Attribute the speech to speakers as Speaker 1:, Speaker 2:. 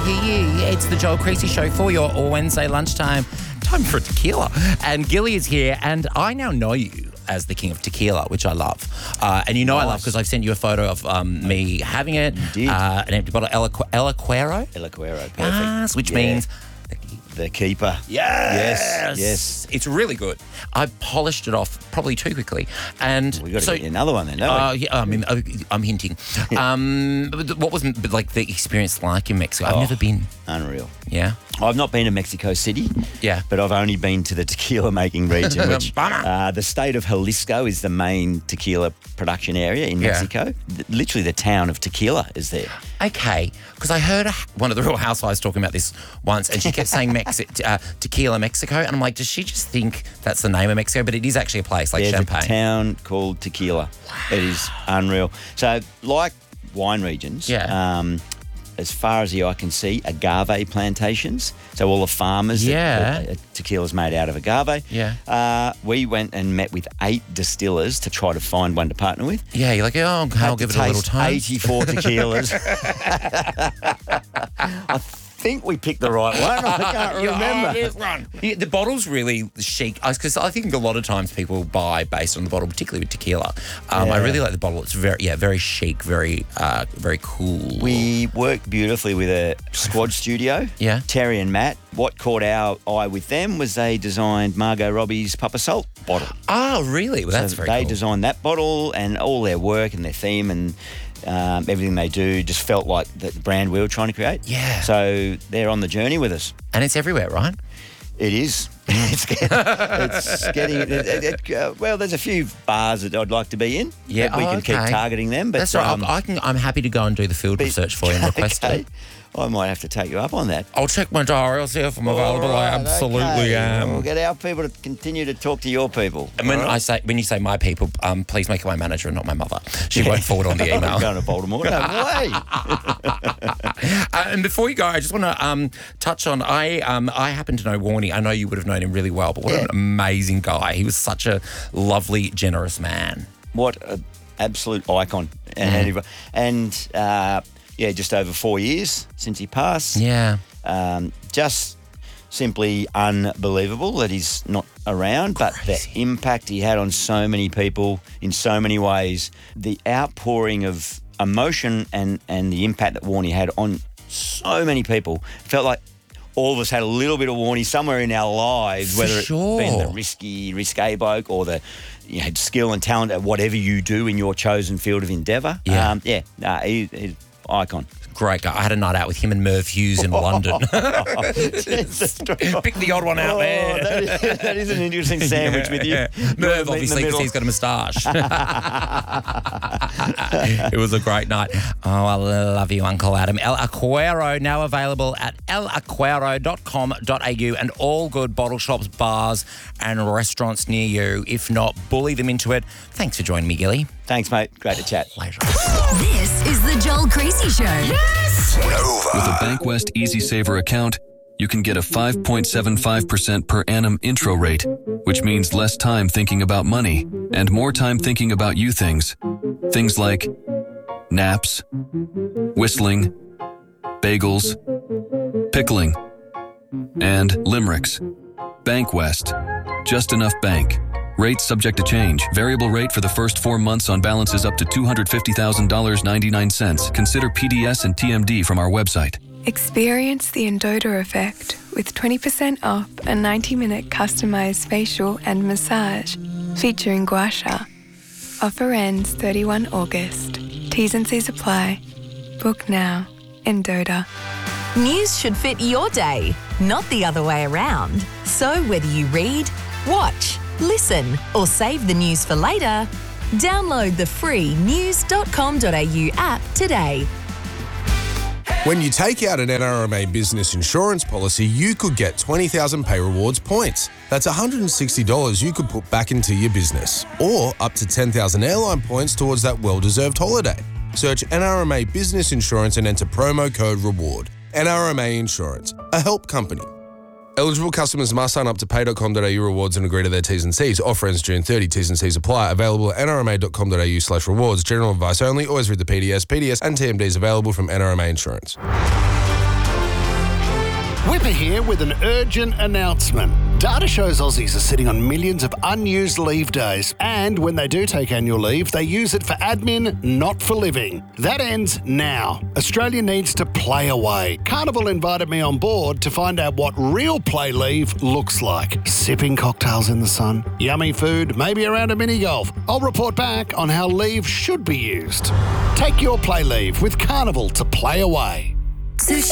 Speaker 1: hear. It's the Joel Creasy Show for your Wednesday lunchtime. Time for a tequila. And Gilly is here, and I now know you as the king of tequila, which I love. And you know I love because I've sent you a photo of me having it.
Speaker 2: You did.
Speaker 1: An empty bottle, El Acuero.
Speaker 2: El Acuero, perfect.
Speaker 1: Yes, which means...
Speaker 2: The keeper. Yes.
Speaker 1: It's really good. I polished it off probably too quickly. And
Speaker 2: We got to get you another one then, don't we?
Speaker 1: yeah, I mean, I'm hinting. What was like the experience like in Mexico? I've never been.
Speaker 2: Unreal.
Speaker 1: Yeah.
Speaker 2: I've not been to Mexico City.
Speaker 1: Yeah.
Speaker 2: But I've only been to the tequila making region, which
Speaker 1: Bummer.
Speaker 2: the state of Jalisco is the main tequila production area in Mexico. Literally the town of Tequila is there.
Speaker 1: Okay, because I heard one of the Real Housewives talking about this once, and she kept saying Tequila, Mexico, and I'm like, does she just think that's the name of Mexico? But it is actually a place like Champagne.
Speaker 2: There's a town called Tequila. Wow. It is unreal. So, like wine regions, as far as the eye can see, agave plantations. So all the farmers, tequila's made out of agave.
Speaker 1: Yeah.
Speaker 2: We went and met with 8 distillers to try to find one to partner with.
Speaker 1: Yeah, you're like, I'll give it a little time.
Speaker 2: 84 tequilas. I think we picked the right one. I can't remember.
Speaker 1: This one. The bottle's really chic because I think a lot of times people buy based on the bottle, particularly with tequila. I really like the bottle. It's very chic, very cool.
Speaker 2: We worked beautifully with a squad studio.
Speaker 1: Yeah.
Speaker 2: Terry and Matt. What caught our eye with them was they designed Margot Robbie's Papa Salt bottle.
Speaker 1: Oh, really? Well, that's very cool.
Speaker 2: They designed that bottle, and all their work and their theme and everything they do just felt like the brand we were trying to create.
Speaker 1: Yeah.
Speaker 2: So they're on the journey with us.
Speaker 1: And it's everywhere, right?
Speaker 2: It is. It's getting. Well, there's a few bars that I'd like to be in.
Speaker 1: Yeah,
Speaker 2: we can keep targeting them. But
Speaker 1: that's right. I'm happy to go and do the field research for you and request it.
Speaker 2: I might have to take you up on that.
Speaker 1: I'll check my diary. I'll see if I'm available. Right, I absolutely am.
Speaker 2: We'll get our people to continue to talk to your people.
Speaker 1: And when you say my people, please make her my manager and not my mother. She won't forward on the email.
Speaker 2: I'm going to Baltimore. No way.
Speaker 1: And before you go, I just want to touch on. I happen to know Warnie. I know you would have known him really well, but what an amazing guy. He was such a lovely, generous man.
Speaker 2: What an absolute icon. And just over 4 years since he passed.
Speaker 1: Yeah.
Speaker 2: Just simply unbelievable that he's not around, but the impact he had on so many people in so many ways, the outpouring of emotion and the impact that Warnie had on so many people, felt like all of us had a little bit of Warnie somewhere in our lives, whether it's been the risque bloke or the skill and talent at whatever you do in your chosen field of endeavour. He's icon.
Speaker 1: Great guy. I had a night out with him and Merv Hughes in London. Pick the odd one out there.
Speaker 2: That is an interesting sandwich with you.
Speaker 1: Merv, obviously, because he's got a moustache. It was a great night. Oh, I love you, Uncle Adam. El Acuero, now available at elacuero.com.au and all good bottle shops, bars and restaurants near you. If not, bully them into it. Thanks for joining me, Gilly.
Speaker 2: Thanks, mate. Great to chat.
Speaker 1: Pleasure.
Speaker 3: This is the Joel Creasy Show. Yes!
Speaker 4: Nova. With a Bankwest Easy Saver account, you can get a 5.75% per annum intro rate, which means less time thinking about money and more time thinking about you things. Things like naps, whistling, bagels, pickling, and limericks. Bankwest. Just enough bank. Rates subject to change. Variable rate for the first 4 months on balances up to $250,000.99. Consider PDS and TMD from our website.
Speaker 5: Experience the Endota effect with 20% off a 90-minute customized facial and massage featuring gua sha. Offer ends 31 August. T's and C's apply. Book now. Endota.
Speaker 3: News should fit your day, not the other way around. So whether you read, watch, listen, or save the news for later, download the free news.com.au app today.
Speaker 6: When you take out an NRMA business insurance policy, you could get 20,000 Pay Rewards points. That's $160 you could put back into your business, or up to 10,000 airline points towards that well-deserved holiday. Search NRMA Business Insurance and enter promo code REWARD. NRMA Insurance, a help company. Eligible customers must sign up to pay.com.au rewards and agree to their T's and C's. Offer ends June 30. T's and C's apply. Available at nrma.com.au/rewards. General advice only. Always read the PDS and TMDs available from NRMA Insurance.
Speaker 7: Whipper here with an urgent announcement. Data shows Aussies are sitting on millions of unused leave days, and when they do take annual leave, they use it for admin, not for living. That ends now. Australia needs to play away. Carnival invited me on board to find out what real play leave looks like. Sipping cocktails in the sun, yummy food, maybe around a mini golf. I'll report back on how leave should be used. Take your play leave with Carnival to play away.